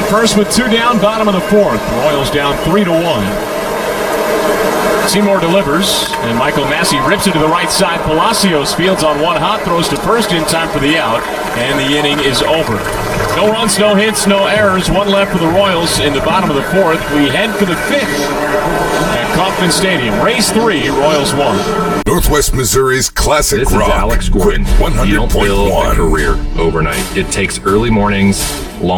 at first with 2 down, bottom of the 4th. Royals down 3-1. Seymour delivers, and Michael Massey rips it to the right side. Palacios fields on one hop, throws to first in time for the out, and the inning is over. No runs, no hits, no errors. 1 left for the Royals in the bottom of the 4th. We head for the 5th at Kauffman Stadium. Rays 3, Royals 1. Northwest Missouri's classic This rock. is Alex Gordon. Quit You don't build a 100.1. career overnight. It takes early mornings, long